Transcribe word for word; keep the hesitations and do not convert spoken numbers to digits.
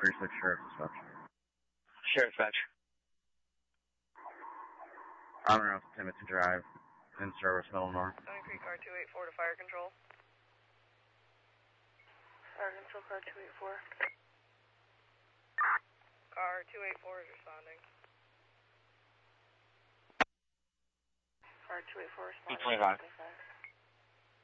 thirty-six Sheriff Dispatch. Sheriff Dispatch. On route to Timothy Drive, in service, Middle North. Stony Creek, car two eight four to fire control. Fire control, car two eight four. Car two eight four is responding. Car two eight four responding. twenty-five.